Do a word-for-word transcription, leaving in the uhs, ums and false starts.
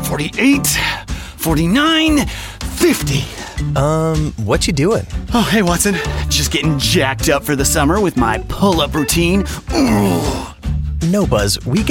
forty-eight, forty-nine, fifty. Um, what you doing? Oh, hey, Watson. Just getting jacked up for the summer with my pull-up routine. Ooh. No, Buzz, we